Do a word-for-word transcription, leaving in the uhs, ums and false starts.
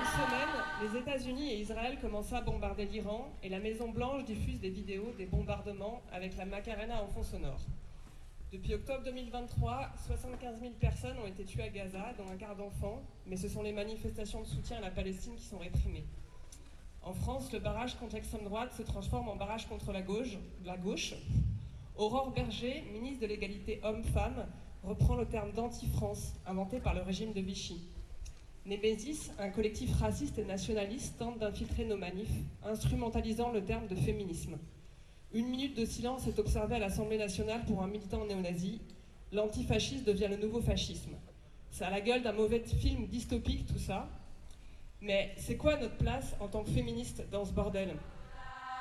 une semaine, les États-Unis et Israël commencent à bombarder l'Iran et la Maison-Blanche diffuse des vidéos des bombardements avec la Macarena en fond sonore. Depuis octobre deux mille vingt-trois, soixante-quinze mille personnes ont été tuées à Gaza, dont un quart d'enfants, mais ce sont les manifestations de soutien à la Palestine qui sont réprimées. En France, le barrage contre l'extrême droite se transforme en barrage contre la gauche. La gauche. Aurore Berger, ministre de l'égalité homme-femme, reprend le terme d'anti-France, inventé par le régime de Vichy. Némésis, un collectif raciste et nationaliste, tente d'infiltrer nos manifs, instrumentalisant le terme de féminisme. Une minute de silence est observée à l'Assemblée nationale pour un militant néo-nazi. L'antifascisme devient le nouveau fascisme. Ça a la gueule d'un mauvais film dystopique, tout ça. Mais c'est quoi notre place en tant que féministe dans ce bordel ?